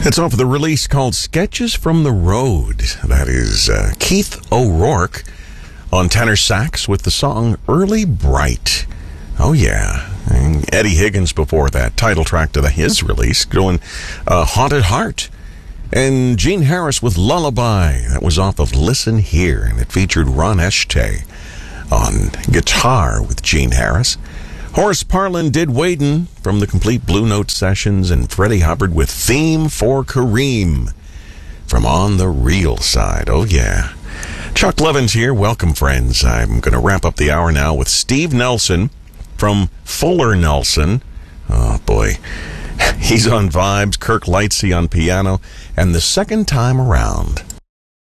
It's off of the release called Sketches from the Road. That is Keith O'Rourke on tenor sax with the song Early Bright. Oh, yeah. And Eddie Higgins before that, title track to his release, going Haunted Heart. And Gene Harris with Lullaby. That was off of Listen Here, and it featured Ron Echte on guitar with Gene Harris. Horace Parlan did Waden from the Complete Blue Note Sessions, and Freddie Hubbard with Theme for Kareem from On the Real Side. Oh, yeah. Chuck Levins here. Welcome, friends. I'm going to wrap up the hour now with Steve Nelson from Fuller Nelson. Oh, boy. He's on vibes, Kirk Lightsey on piano, and the second time around,